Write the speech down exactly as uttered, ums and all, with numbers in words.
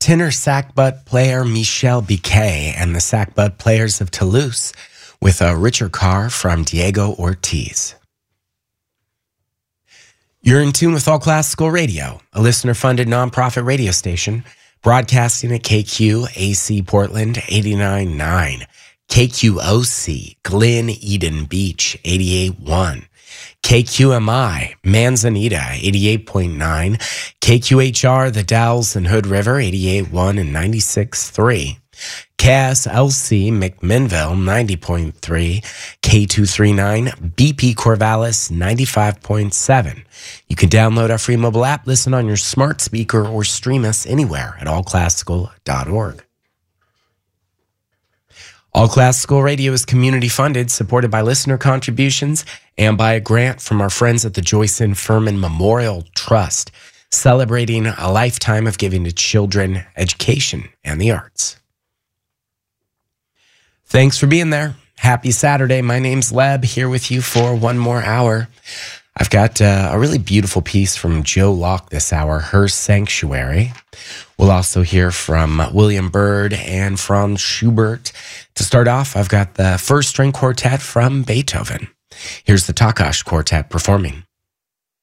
tenor sackbut player Michel Biquet and the sackbut players of Toulouse with a richer car from Diego Ortiz. You're in tune with All Classical Radio, a listener-funded nonprofit radio station broadcasting at K Q A C Portland eighty-nine point nine, K Q O C Glen Eden Beach eighty-eight point one, K Q M I Manzanita eighty-eight point nine, K Q H R The Dalles and Hood River eighty-eight point one and ninety-six point three, K S L C McMinnville ninety point three, K two thirty-nine B P Corvallis ninety-five point seven. You can download our free mobile app, listen on your smart speaker, or stream us anywhere at all classical dot org. All Classical Radio is community funded, supported by listener contributions, and by a grant from our friends at the Joyce and Furman Memorial Trust, celebrating a lifetime of giving to children, education, and the arts. Thanks for being there. Happy Saturday. My name's Leb, here with you for one more hour. I've got uh, a really beautiful piece from Joe Locke this hour, Her Sanctuary. We'll also hear from William Byrd and Franz Schubert. To start off, I've got the first string quartet from Beethoven. Here's the Takács Quartet performing